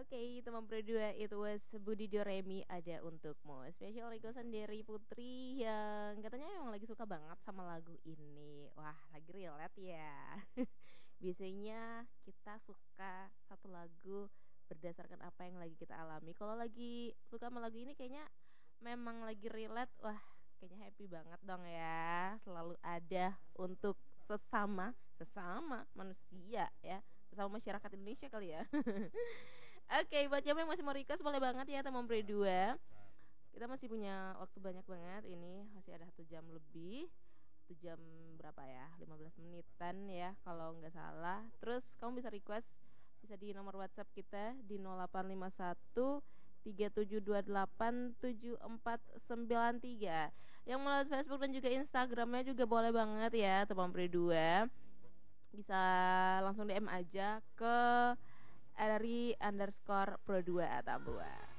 Oke, teman berdua, it was Budi Doremi ada untukmu. Special requestan dari Putri yang katanya emang lagi suka banget sama lagu ini. Wah, lagi relate ya. Biasanya kita suka satu lagu berdasarkan apa yang lagi kita alami. Kalau lagi suka sama lagu ini kayaknya memang lagi relate. Wah, kayaknya happy banget dong ya. Selalu ada untuk sesama sesama manusia ya, sesama masyarakat Indonesia kali ya. Oke, buat yang masih mau request boleh banget ya teman berdua. Kita masih punya waktu banyak banget ini, masih ada 1 jam lebih. 1 jam berapa ya? 15 menitan ya kalau nggak salah. Terus kamu bisa request bisa di nomor WhatsApp kita di 0851 3728 7493. Yang melalui Facebook dan juga Instagramnya juga boleh banget ya teman berdua. Bisa langsung DM aja ke dari _pro2 Atambua.